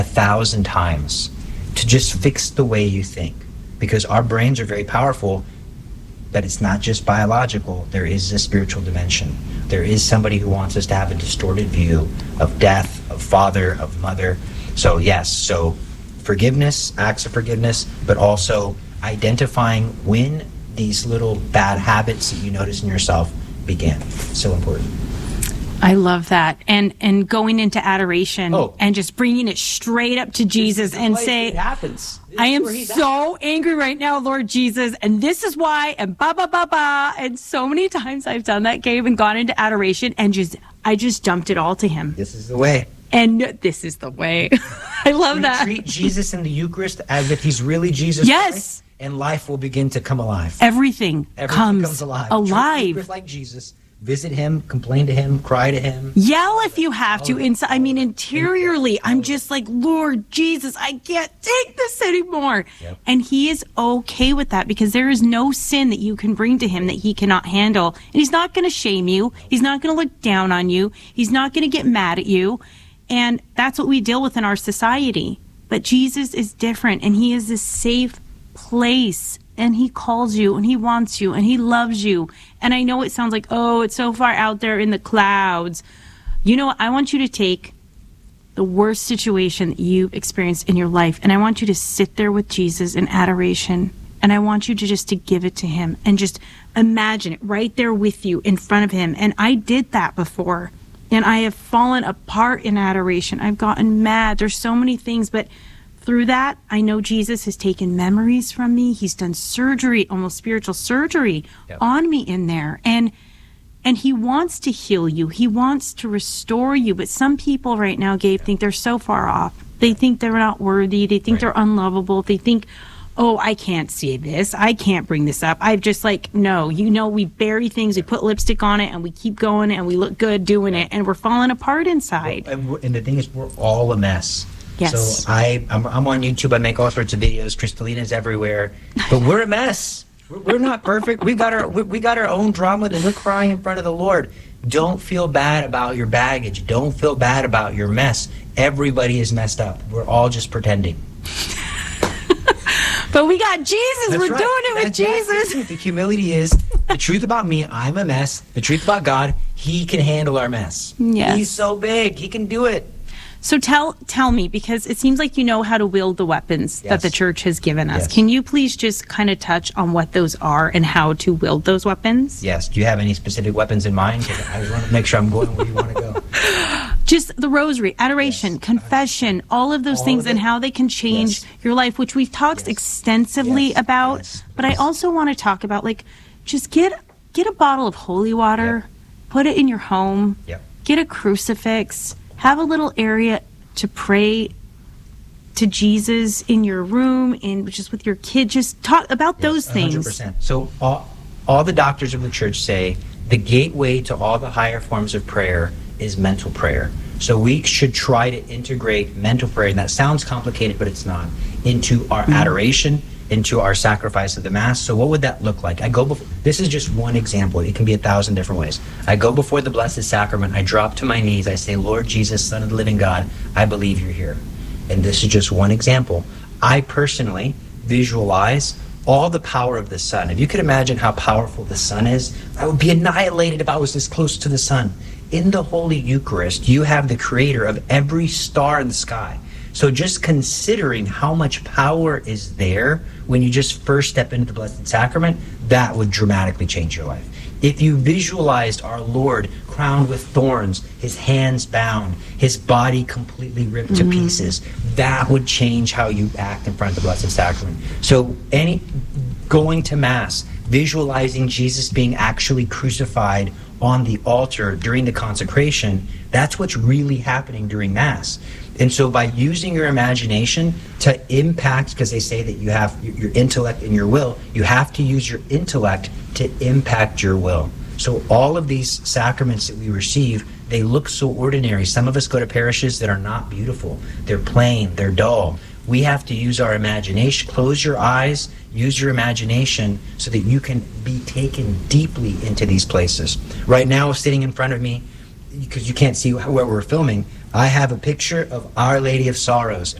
1,000 times to just fix the way you think. Because our brains are very powerful, but it's not just biological. There is a spiritual dimension. There is somebody who wants us to have a distorted view of death, of father, of mother. So yes, so forgiveness, acts of forgiveness, but also identifying when these little bad habits that you notice in yourself began. So important. I love that. And going into adoration and just bringing it straight up to Jesus and say, it happens. I am so angry right now, Lord Jesus, and this is why, and ba ba ba ba. And so many times I've done that, Gabe, and gone into adoration and I just dumped it all to him. This is the way. And this is the way. I love that. Treat Jesus in the Eucharist as if he's really Jesus Christ, and life will begin to come alive. Everything comes alive. Treat the Eucharist like Jesus. Visit him, complain to him, cry to him. Yell if you have to. I mean, interiorly, I'm just like, Lord Jesus, I can't take this anymore. Yep. And he is okay with that because there is no sin that you can bring to him that he cannot handle. And he's not going to shame you. He's not going to look down on you. He's not going to get mad at you. And that's what we deal with in our society. But Jesus is different, and he is this safe place. And he calls you, and he wants you, and he loves you. And I know it sounds like, oh, it's so far out there in the clouds. You know what? I want you to take the worst situation that you've experienced in your life, and I want you to sit there with Jesus in adoration. And I want you to just to give it to him and just imagine it right there with you in front of him. And I did that before, and I have fallen apart in adoration. I've gotten mad. There's so many things, but through that, I know Jesus has taken memories from me. He's done surgery, almost spiritual surgery on me in there. And he wants to heal you. He wants to restore you. But some people right now, Gabe, think they're so far off. They think they're not worthy. They think they're unlovable. They think, oh, I can't say this. I can't bring this up. I've just no, we bury things. We put lipstick on it and we keep going and we look good doing it. And we're falling apart inside. And the thing is, we're all a mess. Yes. So I'm on YouTube. I make all sorts of videos. Crystalina's everywhere, but we're a mess. We're not perfect. We got our own drama that we're crying in front of the Lord. Don't feel bad about your baggage. Don't feel bad about your mess. Everybody is messed up. We're all just pretending. But we got Jesus. We're doing it with Jesus. The humility is the truth about me. I'm a mess. The truth about God, he can handle our mess. Yes. He's so big. He can do it. So tell me, because it seems like you know how to wield the weapons that the church has given us. Yes. Can you please just kind of touch on what those are and how to wield those weapons? Yes. Do you have any specific weapons in mind? Because I want to make sure I'm going where you want to go. Just the rosary, adoration, confession, all of those things and how they can change your life, which we've talked extensively about. But I also want to talk about, just get a bottle of holy water, put it in your home, get a crucifix, have a little area to pray to Jesus in your room and just with your kid. Just talk about those things. 100%. So all the doctors of the church say the gateway to all the higher forms of prayer is mental prayer. So we should try to integrate mental prayer, and that sounds complicated, but it's not, into our adoration, into our sacrifice of the Mass. So what would that look like? This is just one example. It can be 1,000 different ways. I go before the Blessed Sacrament. I drop to my knees. I say, Lord Jesus, Son of the living God, I believe you're here. And this is just one example. I personally visualize all the power of the sun. If you could imagine how powerful the sun is, I would be annihilated if I was this close to the sun. In the Holy Eucharist, you have the creator of every star in the sky. So just considering how much power is there when you just first step into the Blessed Sacrament, that would dramatically change your life. If you visualized our Lord crowned with thorns, his hands bound, his body completely ripped to pieces, that would change how you act in front of the Blessed Sacrament. So going to Mass, visualizing Jesus being actually crucified on the altar during the consecration, that's what's really happening during Mass. And so by using your imagination to impact, because they say that you have your intellect and your will, you have to use your intellect to impact your will. So all of these sacraments that we receive, they look so ordinary. Some of us go to parishes that are not beautiful. They're plain, they're dull. We have to use our imagination. Close your eyes, use your imagination so that you can be taken deeply into these places. Right now, sitting in front of me, because you can't see where we're filming, I have a picture of Our Lady of Sorrows